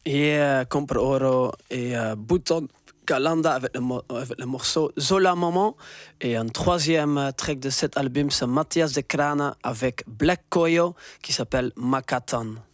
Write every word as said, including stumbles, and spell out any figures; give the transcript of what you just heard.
Et euh, Compre Oro et euh, Bouton Kalanda avec le, mo- avec le morceau Zola Maman. Et un troisième euh, track de cet album, c'est Mathias de Krana avec Black Koyo qui s'appelle Makatan.